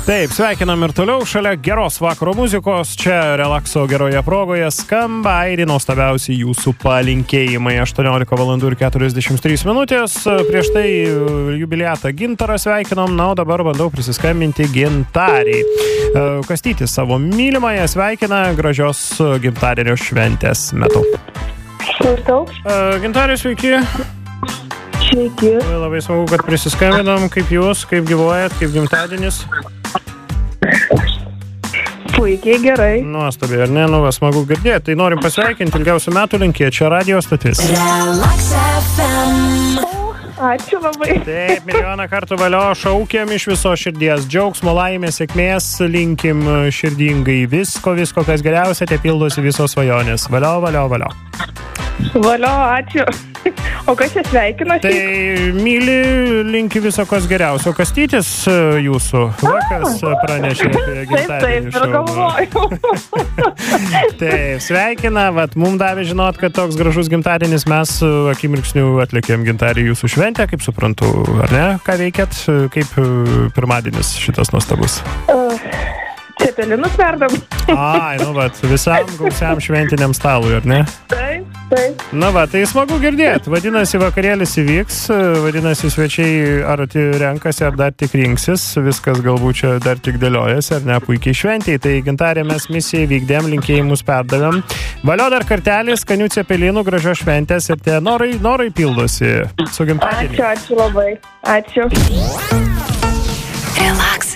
Taip, sveikinam ir toliau šalia geros vakaro muzikos. Čia relakso geroje progoje skamba aidi nuostabiausi jūsų palinkėjimai. 18:43 minutės. Prieš tai jubiliatą Gintarą sveikinom, na, o dabar bandau prisiskambinti Gintariai. Kastytis savo mylimąją sveikina gražios gimtadienio šventės metu. Gintarė, sveiki. Sveiki. Labai smagu, kad prisiskambinam. Kaip jūs, kaip gyvuojat, kaip gimtadienis? Puikiai, gerai. Nuostabiai, ar ne? Nu, smagu girdėti. Tai norim pasveikinti, ilgiausių metų linkėti. Čia radio stotis. Ačiū labai. Taip, milijoną kartų valio, šaukiam iš viso širdies. Džiaugsmo, laimės, sėkmės, linkim širdingai visko, kas geriausia, te pildosi visos svajonės. Valio. Valio, ačiū. O kas čia sveikina? Tai myli, linki viso kas geriausio. Kastytis jūsų vakas pranešė apie gimtadienį. Taip, ir galvoju. Taip, sveikina, mums davė žinot, kad toks gražus gimtadienis, mes akimirksniu atlikėm Gintarį jūsų šventę, kaip suprantu, ar ne? Ką veikėt, kaip pirmadienis šitas nuostabus? Cepelinus verdam. Ai, visam gausiam šventiniam stalui, ar ne? Taip. Tai smagu girdėti. Vadinasi, vakarėlis įvyks, vadinasi, svečiai ar renkasi, ar dar tik rinksis, viskas galbūt čia dar tik dėliojasi, ar ne, puikiai šventėjai. Tai Gintarė, mes misiją vykdėm, linkėjimus perdavėm. Valio dar kartelį, skanių cepelinų, gražios šventės ir tie norai pildosi su gimtadieniu. Ačiū labai. Ačiū. Relax